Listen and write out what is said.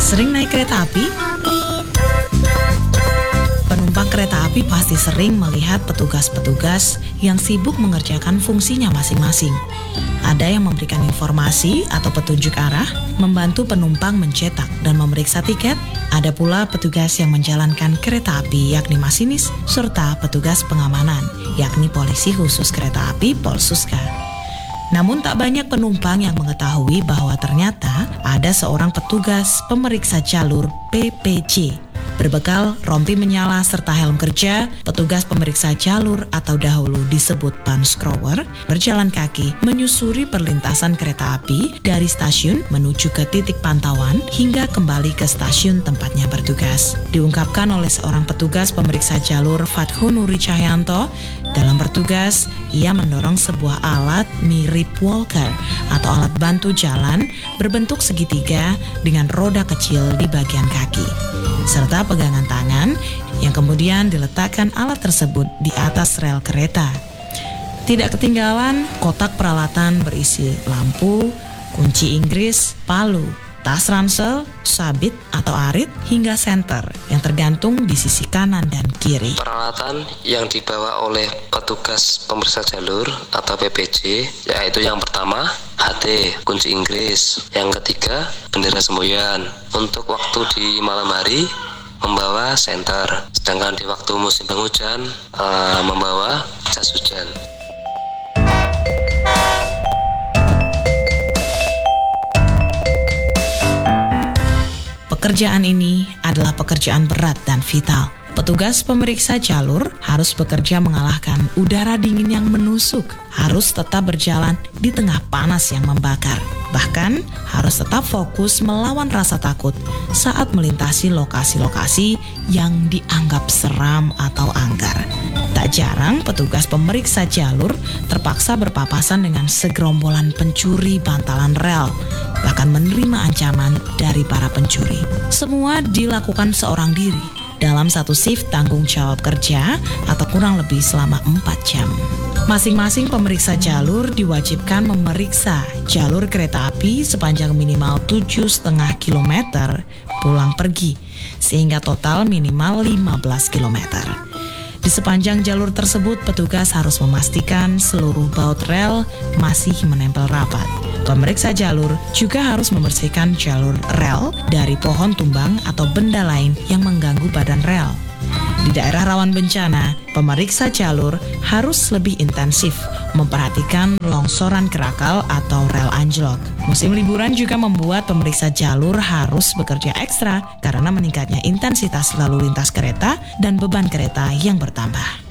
Sering naik kereta api? Penumpang kereta api pasti sering melihat petugas-petugas yang sibuk mengerjakan fungsinya masing-masing. Ada yang memberikan informasi atau petunjuk arah, membantu penumpang mencetak dan memeriksa tiket. Ada pula petugas yang menjalankan kereta api, yakni masinis, serta petugas pengamanan, yakni polisi khusus kereta api Polsuska. Namun tak banyak penumpang yang mengetahui bahwa ternyata ada seorang petugas pemeriksa jalur PPJ. Berbekal rompi menyala serta helm kerja, petugas pemeriksa jalur atau dahulu disebut panscrower berjalan kaki menyusuri perlintasan kereta api dari stasiun menuju ke titik pantauan hingga kembali ke stasiun tempatnya bertugas. Diungkapkan oleh seorang petugas pemeriksa jalur Fatho Nuri Cahyanto, dalam bertugas ia mendorong sebuah alat mirip walker atau alat bantu jalan berbentuk segitiga dengan roda kecil di bagian kaki, serta pegangan tangan yang kemudian diletakkan alat tersebut di atas rel kereta. Tidak ketinggalan kotak peralatan berisi lampu, kunci Inggris, palu, tas ransel, sabit atau arit, hingga senter yang tergantung di sisi kanan dan kiri. Peralatan yang dibawa oleh petugas pemeriksa jalur atau PPJ yaitu yang pertama HT, kunci Inggris, yang ketiga bendera semboyan. Untuk waktu di malam hari membawa senter, sedangkan di waktu musim penghujan membawa jas hujan. Pekerjaan ini adalah pekerjaan berat dan vital. Petugas pemeriksa jalur harus bekerja mengalahkan udara dingin yang menusuk, harus tetap berjalan di tengah panas yang membakar. Bahkan harus tetap fokus melawan rasa takut saat melintasi lokasi-lokasi yang dianggap seram atau angker. Tak jarang petugas pemeriksa jalur terpaksa berpapasan dengan segerombolan pencuri bantalan rel, bahkan menerima ancaman dari para pencuri. Semua dilakukan seorang diri dalam satu shift tanggung jawab kerja atau kurang lebih selama 4 jam. Masing-masing pemeriksa jalur diwajibkan memeriksa jalur kereta api sepanjang minimal 7,5 km pulang pergi, sehingga total minimal 15 km. Di sepanjang jalur tersebut, petugas harus memastikan seluruh baut rel masih menempel rapat. Pemeriksa jalur juga harus membersihkan jalur rel dari pohon tumbang atau benda lain yang mengganggu badan rel. Di daerah rawan bencana, pemeriksa jalur harus lebih intensif memperhatikan longsoran kerakal atau rel anjlok. Musim liburan juga membuat pemeriksa jalur harus bekerja ekstra karena meningkatnya intensitas lalu lintas kereta dan beban kereta yang bertambah.